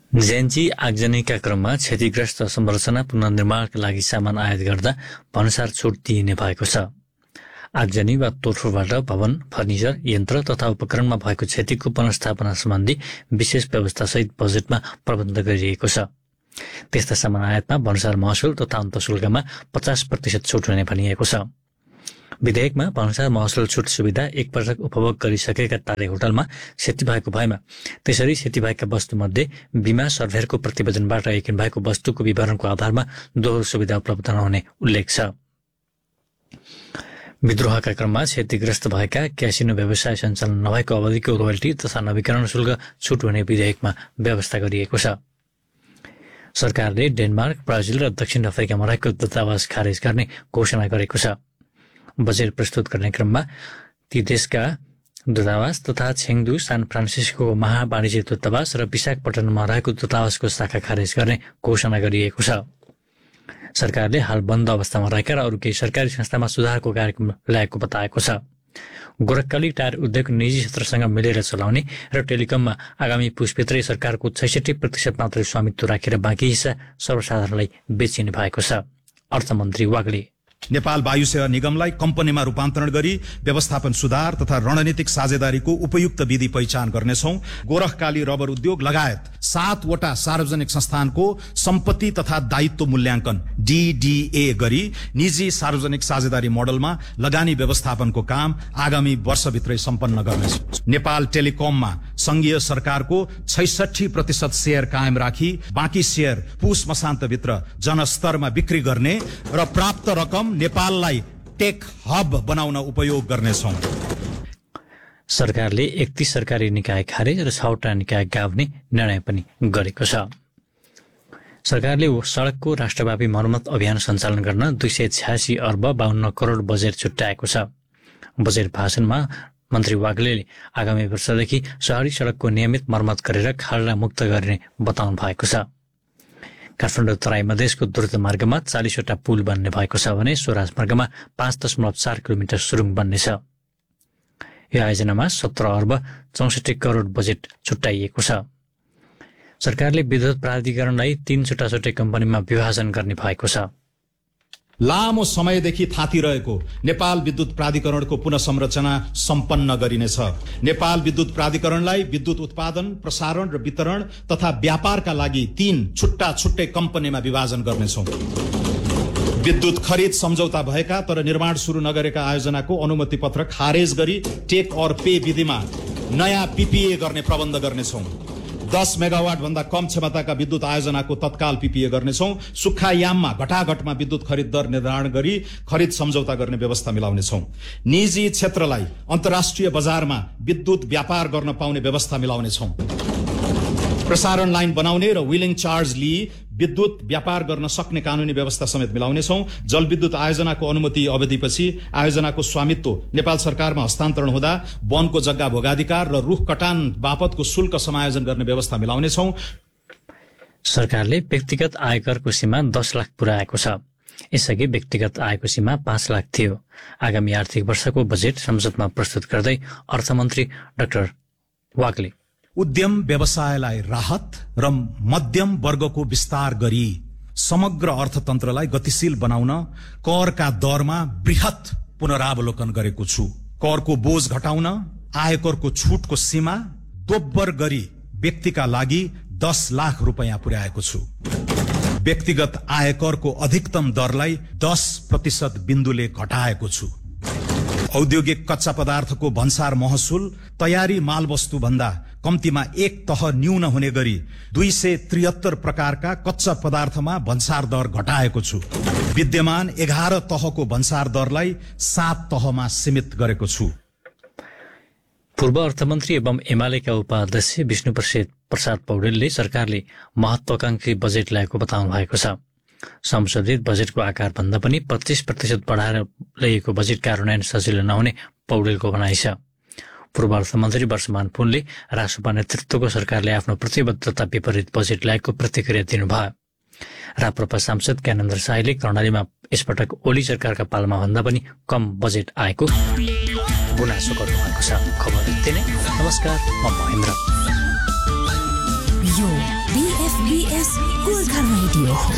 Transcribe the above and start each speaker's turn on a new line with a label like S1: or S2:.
S1: JNG आगजनीका क्रममा क्षतिग्रस्त संरचना पुनर्निर्माणका लागि सामान आयात गर्दा भन्सार छुट दिइने भएको छ। आगजनी वा तोडफोडबाट भवन, फर्निचर, यन्त्र तथा उपकरणमा भएको क्षतिको पुनर्स्थापना सम्बन्धी विशेष व्यवस्थासहित बजेटमा प्रबन्ध गरिएको छ। त्यस्ता सामान आयातमा भन्सार महसुल तथा अन्तशुल्कमा 50% छुट हुने भनिएको छ। विधेयकमा भन्सार महसुल छुट सुविधा एकपटक उपभोग गरिसकेका टाढे होटलमा क्षति भएको भएमा त्यसरी क्षति भएका वस्तुमध्ये बिमा सर्भेयरको प्रतिवेदनबाट यकिन भएको वस्तुको विवरणको आधारमा दोहोरो सुविधा उपलब्ध नहुने उल्लेख छ। विद्रोहका क्रममा क्षतिग्रस्त भएका क्यासिनो व्यवसाय सञ्चालन नभएको अवधिको रोयल्टी तथा नवीकरण शुल्क छुट हुने विधेयकमा व्यवस्था गरिएको छ। सरकारले डेनमार्क, ब्राजिल र दक्षिण अफ्रिकामा रहेको दूतावास खारेज गर्ने घोषणा गरेको छ। बजेट प्रस्तुत गर्ने क्रममा ती देशका दूतावास तथा छेङदू, सान फ्रान्सिस्को महावाणिज्य दूतावास र विशाखापट्टनममा रहेको दूतावासको शाखा खारेज गर्ने घोषणा गरिएको छ। सरकारले हाल बन्द अवस्थामा रहेका र अरू केही सरकारी संस्थामा सुधारको कार्यक्रम ल्याएको बताएको छ। गोरखकाली टायर उद्योग निजी क्षेत्रसँग मिलेर चलाउने र टेलिकममा आगामी पुसभित्रै सरकारको 66% मात्रै स्वामित्व राखेर बाँकी हिस्सा सर्वसाधारणलाई बेचिने भएको छ। अर्थमन्त्री वाग्ले
S2: नेपाल वायु सेवा निगमलाई कम्पनीमा रूपान्तरण गरी व्यवस्थापन सुधार तथा रणनीतिक साझेदारीको उपयुक्त विधि पहिचान गर्नेछौं। गोरखकाली रबर उद्योग लगायत 7 वटा सार्वजनिक संस्थानको सम्पत्ति तथा दायित्व मूल्याङ्कन DDA गरी निजी सार्वजनिक साझेदारी मोडलमा लगानी व्यवस्थापनको काम आगामी वर्षभित्रै सम्पन्न गर्नेछौं। नेपाल टेलिकममा संघीय सरकारको 66% शेयर कायम राखी बाँकी शेयर पुस मसान्तभित्र जनस्तरमा बिक्री गर्ने र प्राप्त रकम नेपाललाई टेक हब बनाउन उपयोग गर्नेछौं।
S1: सरकारले 31 सरकारी निकाय खारेज र 6 वटा निकाय गाभ्ने निर्णय पनि गरेको छ। सरकारले सड़कको राष्ट्रव्यापी मर्मत अभियान सञ्चालन गर्न 286 अर्ब 52 करोड बजेट छुट्याएको छ। बजेट भाषणमा मन्त्री वाग्लेले आगामी वर्षदेखि शहरी सड़कको नियमित मर्मत गरेर खाल्डा मुक्त गर्ने बताउनु भएको छ। काठमाडौँ तराई मधेसको द्रुत मार्गमा 40 वटा पुल बन्ने भएको छ भने सो राजमार्गमा 5.4 किलोमिटर सुरुङ बन्नेछ। यो आयोजनामा 17 अर्ब 64 करोड बजेट छुट्याइएको छ। सरकारले विद्युत प्राधिकरणलाई 3 छुट्टा-छुट्टै कम्पनीमा विभाजन गर्ने भएको छ।
S2: लामो समयदेखि थातिरहेको नेपाल विद्युत प्राधिकरणको पुनः संरचना सम्पन्न गरिनेछ। नेपाल विद्युत प्राधिकरणलाई विद्युत उत्पादन, प्रसारण र वितरण तथा व्यापारका लागि 3 छुट्टा-छुट्टै कम्पनीमा विभाजन गर्नेछौं। विद्युत खरिद सम्झौता भएका तर निर्माण सुरु नगरेका आयोजनाको अनुमति पत्र खारेज गरी टेक और पे विधिमा नयाँ PPA गर्ने प्रबन्ध गर्नेछौं। 10 मेगावाट भन्दा कम क्षमताका विद्युत आयोजनाको तत्काल PPA गर्नेछौं। सुक्खायाममा घटाघटमा विद्युत खरिद दर निर्धारण गरी खरिद सम्झौता गर्ने व्यवस्था मिलाउनेछौं। निजी क्षेत्रलाई अन्तर्राष्ट्रिय बजारमा विद्युत व्यापार गर्न पाउने व्यवस्था मिलाउनेछौं। प्रसारण लाइन बनाउने र व्हीलिङ चार्ज लिई विद्युत व्यापार गर्न सक्ने कानूनी व्यवस्था समेत मिलाउनेछौं। जलविद्युत आयोजनाको अनुमति अवधिपछि आयोजनाको स्वामित्व नेपाल सरकारमा हस्तान्तरण हुँदा वनको जग्गा भोगाधिकार र रुख कटान बापतको शुल्क समायोजन गर्ने व्यवस्था मिलाउनेछौं।
S1: सरकारले व्यक्तिगत आयकरको सीमा 10 लाख पुर्याएको छ। यसअघि व्यक्तिगत आयको सीमा 5 लाख थियो। आगामी आर्थिक वर्षको बजेट संसदमा प्रस्तुत गर्दै अर्थमन्त्री डाक्टर वाग्ले
S2: उद्यम व्यवसायलाई राहत र मध्यम वर्गको विस्तार गरी समग्र अर्थतन्त्रलाई गतिशील बनाउन करका दरमा बृहत पुनरावलोकन गरेको छु। करको बोझ घटाउन आयकरको छुटको सीमा दोब्बर गरी व्यक्तिका लागि 10 लाख रुपैयाँ पुर्याएको छु। व्यक्तिगत आयकरको अधिकतम दरलाई 10% बिन्दुले घटाएको छु। औद्योगिक कच्चा पदार्थको भन्सार महसुल तयारी मालवस्तु भन्दा कम्तीमा 1 तह न्यून हुने गरी 273 प्रकारका कच्चा पदार्थमा भन्सार दर घटाएको छु। विद्यमान 11 तहको भन्सार दरलाई 7 तहमा सीमित गरेको छु।
S1: पूर्व अर्थमन्त्री एवं एमालेका उपाध्यक्ष विष्णु प्रसाद पौडेलले सरकारले महत्वाकांक्षी बजेट ल्याएको बताउनु भएको छ। संशोधित बजेटको आकार भन्दा पनि 25% बढाएर ल्याइएको बजेट कार्यान्वयन सजिलो नहुने पौडेलको भनाइ छ। पूर्व अर्थमन्त्री वर्षमान पुनले रासोपा नेतृत्वको सरकारले आफ्नो प्रतिबद्धता विपरीत बजेट ल्याएको प्रतिक्रिया दिनुभयो। राप्रपा सांसद ज्ञानेन्द्र शाहीले कर्णालीमा यसपटक ओली सरकारका पालामा भन्दा पनि कम बजेट आएको गुनासो गर्नुभएको छ। खबर यति नै। नमस्कार, म महेन्द्र।
S3: SBS Gorkha radio